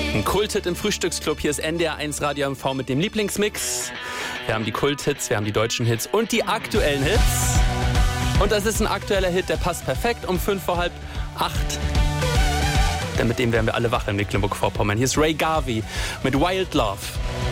Ein Kulthit im Frühstücksclub. Hier ist NDR1 Radio MV mit dem Lieblingsmix. Wir haben die Kulthits, wir haben die deutschen Hits und die aktuellen Hits. Und das ist ein aktueller Hit, der passt perfekt um 7:45. Denn mit dem werden wir alle wach in Mecklenburg-Vorpommern. Hier ist Ray Garvey mit Wild Love.